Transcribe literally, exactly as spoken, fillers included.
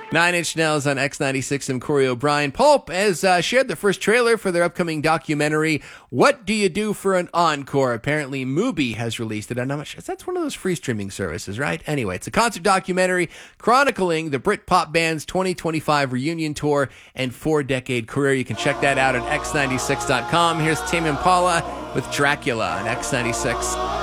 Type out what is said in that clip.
Nine Inch Nails on X ninety-six and Corey O'Brien. Pulp has uh, shared the first trailer for their upcoming documentary, What Do You Do for an Encore? Apparently, Mubi has released it. I'm not sure. That's one of those free streaming services, right? Anyway, it's a concert documentary chronicling the Britpop band's twenty twenty-five reunion tour and four-decade career. You can check that out at X ninety-six dot com. Here's Tame Impala with Dracula on X ninety-six.